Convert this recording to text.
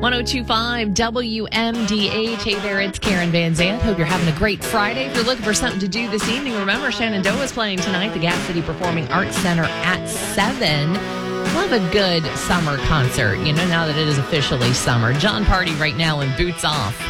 1025 WMDH. Hey there, it's Karen Van Zandt. Hope you're having a great Friday. If you're looking for something to do this evening, remember Shenandoah is playing tonight, the Gas City Performing Arts Center at 7. We'll have a good summer concert, now that it is officially summer. John Party right now in Boots Off.